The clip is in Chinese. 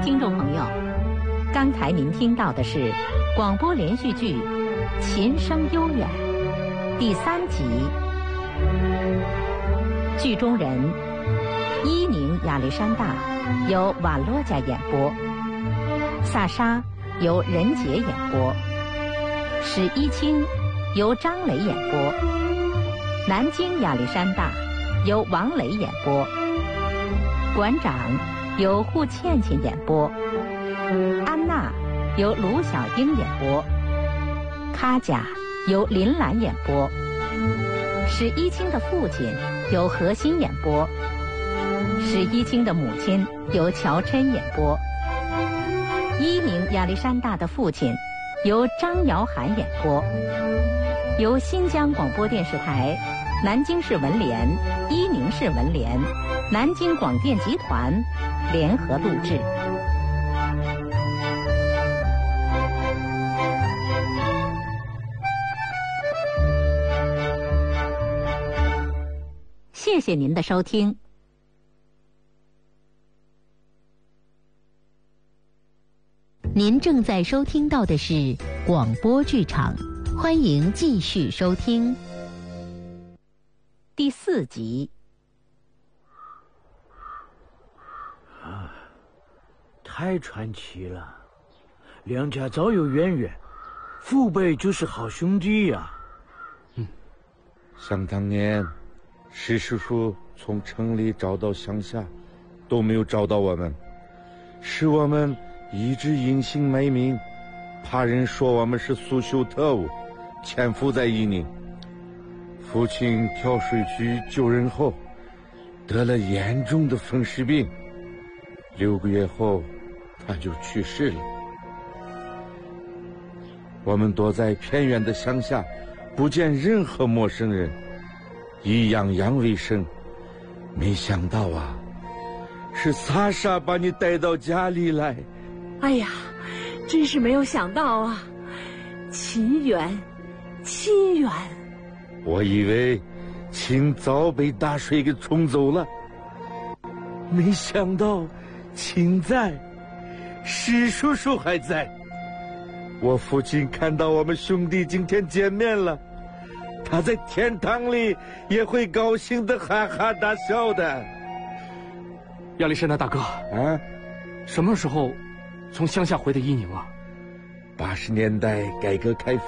听众朋友，刚才您听到的是广播连续剧《琴声悠远》第3集。剧中人伊宁亚历山大由瓦洛加演播，萨莎由任杰演播，史一清由张磊演播，南京亚历山大由王磊演播，馆长由户倩倩演播，安娜由卢小英演播，卡贾由林兰演播，史一清的父亲由何欣演播，史一清的母亲由乔琛演播，伊宁亚历山大的父亲由张瑶涵演播，由新疆广播电视台、南京市文联、伊宁市文联、南京广电集团联合录制。谢谢您的收听。您正在收听到的是广播剧场，欢迎继续收听第4集。 太传奇了，两家早有渊源，父辈就是好兄弟呀。 想当年史叔叔从城里找到乡下都没有找到我们，使我们一直隐姓埋名，怕人说我们是苏修特务，潜伏在伊宁。父亲跳水去救人后得了严重的风湿病，6个月后他就去世了。我们躲在偏远的乡下，不见任何陌生人，以养羊为生。没想到啊，是萨莎把你带到家里来。 哎呀，真是没有想到啊！奇缘，亲缘。 我以为秦早被大水给冲走了，没想到秦在，史叔叔还在。我父亲看到我们兄弟今天见面了，他在天堂里也会高兴的哈哈大笑的。 亚历山大大哥啊，什么时候从乡下回的伊宁啊？ 80年代改革开放。